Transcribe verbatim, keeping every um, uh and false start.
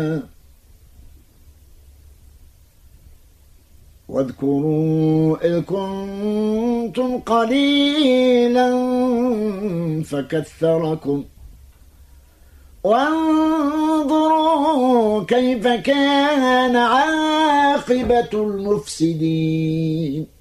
واذكروا إذ كنتم قليلا فكثركم وانظروا كيف كان عاقبة المفسدين